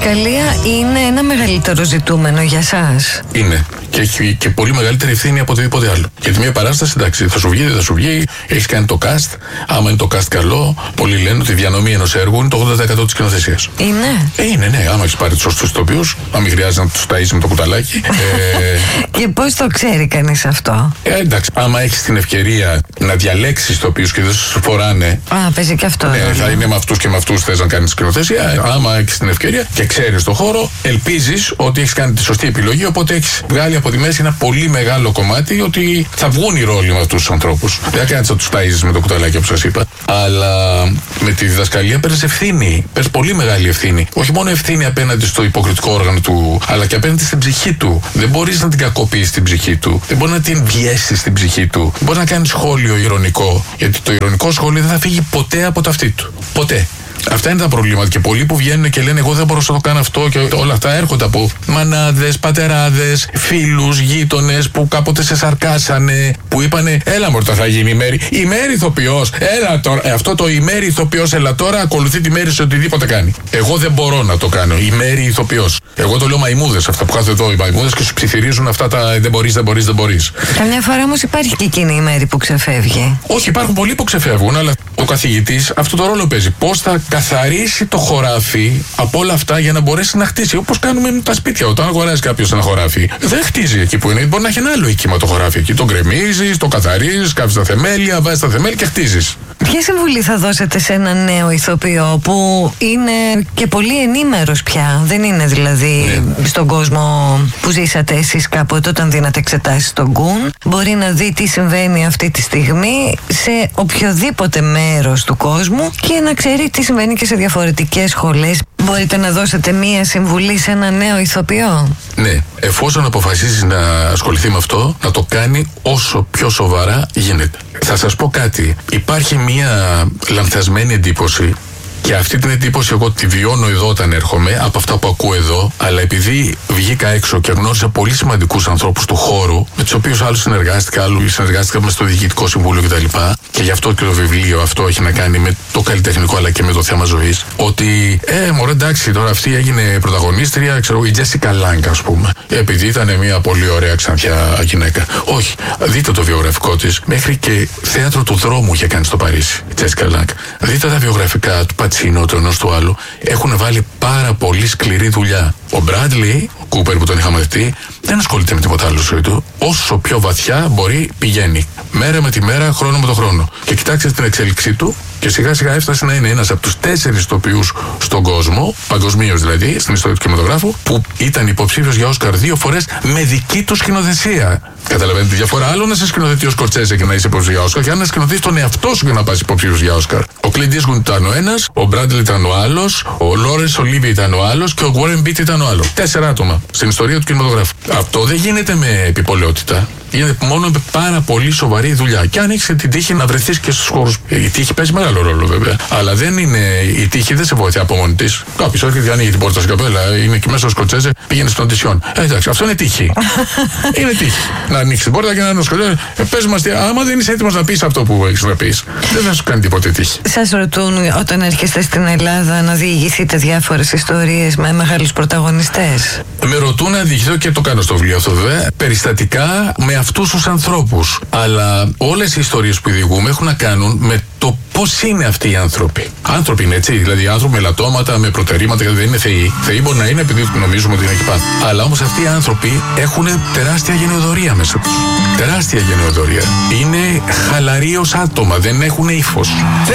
διδασκαλία είναι ένα μεγαλύτερο ζητούμενο για σας. Είναι. Και έχει και πολύ μεγαλύτερη ευθύνη από οτιδήποτε άλλο. Γιατί μια παράσταση, εντάξει, θα σου βγει, δεν θα σου βγει, έχει κάνει το cast. Άμα είναι το cast καλό, πολλοί λένε ότι η διανομή ενός έργου είναι το 80% της σκηνοθεσίας. Είναι. Ναι. Άμα έχει πάρει τους σωστούς ηθοποιούς, αν μην χρειάζεται να τους ταΐσεις με το κουταλάκι. Και πώς το ξέρει κανείς αυτό? Εντάξει, άμα έχεις την ευκαιρία να διαλέξεις ηθοποιούς και δεν σου φοράνε. Παίζει και αυτό. Ναι, θα είναι με αυτούς και με αυτούς θες να κάνεις σκηνοθεσία. Άμα έχεις την ευκαιρία και ξέρεις το χώρο, ελπίζεις ότι έχεις κάνει τη σωστή επιλογή. Οπότε έχεις βγάλει από τη μέση ένα πολύ μεγάλο κομμάτι ότι θα βγουν οι ρόλοι με αυτούς τους ανθρώπους. Δεν κάνεις να τους ταΐζεις με το κουταλάκι όπως σας είπα. Αλλά με τη διδασκαλία παίρνεις ευθύνη. Παίρνεις πολύ μεγάλη ευθύνη. Όχι μόνο ευθύνη απέναντι στο υποκριτικό όργανο του, αλλά και απέναντι στην ψυχή του. Δεν μπορείς να την κακοποιήσεις την ψυχή του. Δεν μπορείς να την πιέσεις την ψυχή του. Δεν μπορείς να κάνεις σχόλιο ηρωνικό. Γιατί το ηρωνικό σχόλιο δεν θα φύγει ποτέ από το αυτί του. Ποτέ. Αυτά είναι τα προβλήματα. Και πολλοί που βγαίνουν και λένε εγώ δεν μπορώ να το κάνω αυτό και όλα αυτά έρχονται από μανάδες, πατεράδες, φίλους, γείτονες που κάποτε σε σαρκάσανε, που είπανε έλα μωρέ θα γίνει η Μέρη. Η Μέρη ηθοποιός, έλα τώρα. Αυτό το η Μέρη ηθοποιός, έλα τώρα, ακολουθεί τη Μέρη σε οτιδήποτε κάνει. Εγώ δεν μπορώ να το κάνω. Η Μέρη ηθοποιός. Εγώ το λέω μαϊμούδες αυτά που κάθονται εδώ οι μαϊμούδες και σου ψιθυρίζουν αυτά τα δεν μπορείς. Καμιά φορά όμως υπάρχει και εκείνη η Μέρη που ξεφεύγει. Όχι, υπάρχουν πολλοί που ξεφεύγουν, αλλά ο καθηγητής αυτό το ρόλο παίζει. Πώς θα καθαρίσει το χωράφι από όλα αυτά για να μπορέσει να χτίσει. Όπως κάνουμε με τα σπίτια. Όταν αγοράζει κάποιος ένα χωράφι, δεν χτίζει εκεί που είναι. Μπορεί να έχει ένα άλλο οικείμα το χωράφι εκεί. Το γκρεμίζεις, το καθαρίζεις, κάψεις τα θεμέλια, βάζεις τα θεμέλια και χτίζεις. Ποια συμβουλή θα δώσετε σε έναν νέο ηθοποιό που είναι και πολύ ενήμερος πια? Δεν είναι δηλαδή στον κόσμο που ζήσατε εσείς κάποτε όταν δίνατε εξετάσεις στον Γκουν. Μπορεί να δει τι συμβαίνει αυτή τη στιγμή σε οποιοδήποτε μέρος του κόσμου και να ξέρει τι συμβαίνει και σε διαφορετικές σχολές. Μπορείτε να δώσετε μία συμβουλή σε έναν νέο ηθοποιό? Ναι, εφόσον αποφασίσει να ασχοληθεί με αυτό, να το κάνει όσο πιο σοβαρά γίνεται. Θα σας πω κάτι. Υπάρχει μία λανθασμένη εντύπωση. Και αυτή την εντύπωση εγώ τη βιώνω εδώ όταν έρχομαι, από αυτά που ακούω εδώ, αλλά επειδή βγήκα έξω και γνώρισα πολύ σημαντικούς ανθρώπους του χώρου, με τους οποίους άλλους συνεργάστηκα, άλλους συνεργάστηκα στο Διοικητικό Συμβούλιο κτλ. Και γι' αυτό και το βιβλίο αυτό έχει να κάνει με το καλλιτεχνικό αλλά και με το θέμα ζωής. Ότι, μωρέ εντάξει, τώρα αυτή έγινε πρωταγωνίστρια, ξέρω, η Τζέσικα Λάνγκ, ας πούμε. Επειδή ήταν μια πολύ ωραία ξανθιά γυναίκα. Όχι, δείτε το βιογραφικό της. Μέχρι και θέατρο του δρόμου είχε κάνει στο Παρίσι η Τζέσικα Λάνγκ. Δείτε τα βιογραφικά του Πατσίνο, του ενός του άλλου. Έχουν βάλει πάρα πολύ σκληρή δουλειά. Ο Μπράντλι, ο Κούπερ που τον είχαμε δει, δεν ασχολείται με τίποτα άλλο στη ζωή του. Όσο πιο βαθιά μπορεί, πηγαίνει. Μέρα με τη μέρα, χρόνο με το χρόνο. Και κοιτάξτε την εξέλιξή του και σιγά σιγά έφτασε να είναι ένας από τους 4 ηθοποιούς στον κόσμο, παγκοσμίως δηλαδή, στην ιστορία του κινηματογράφου, που ήταν υποψήφιος για Όσκαρ 2 φορές με δική του σκηνοθεσία. Καταλαβαίνετε τη διαφορά? Άλλο να σε σκηνοθετεί ο Σκορτσέζε και να είσαι υποψήφιος για Όσκαρ, και αν να σκηνοθετείς τον εαυτό σου και να πας υποψήφιος για Όσκαρ. Ο Κλιντ Ίσουντ ήταν ο ένας, ο Μπράντλι ήταν ο άλλος, ο Λόρενς Ολίβιε ήταν ο άλλος και ο Γουόρεν Μπίτ ήταν ο άλλος. 4 άτομα στην ιστορία του κινηματογράφου. Αυτό δεν γίνεται με επιπολαιότητα. Γίνεται μόνο με πάρα πολύ σοβαρή δουλειά. Και αν έχεις την τύχη να βρεθείς και στους χώρους. Η τύχη παίζει μεγάλο ρόλο βέβαια. Αλλά δεν είναι. Η τύχη δεν σε βοηθάει από μόνη της. Κάποιος έρχεται και ανοίγει την πόρτα σου καπέλα, είναι εκεί μέσα στο Σκοτσέζε, πήγαινε στον Τισιόν. Εντάξει, αυτό είναι τύχη. Είναι τύχη. Να ανοίξει την πόρτα και να είναι ο Σκοτσέζε. Πες μας, άμα δεν είσαι έτοιμος να πεις αυτό που έχεις να πεις, δεν θα σου κάνει τίποτε τύχη. Σας ρωτούν όταν έρχεστε στην Ελλάδα να διηγηθείτε διάφορες ιστορίες με μεγάλους πρωταγωνιστές? Με ρωτούν να διηγηθώ και το κάνω στο βιβλίο αυτό βέβαια. Περιστατικά με αυτούς τους ανθρώπους. Αλλά όλες οι ιστορίες που διηγούμε έχουν να κάνουν με το πώς είναι αυτοί οι άνθρωποι. Άνθρωποι είναι έτσι, δηλαδή άνθρωποι με λατώματα, με προτερήματα, γιατί δεν είναι θεοί. Θεοί μπορεί να είναι επειδή νομίζουμε ότι είναι εκεί πάνω. Αλλά όμως αυτοί οι άνθρωποι έχουν τεράστια γενεοδορία μέσα τους. Τεράστια γενεοδορία. Είναι χαλαροί ως άτομα, δεν έχουν ύφος.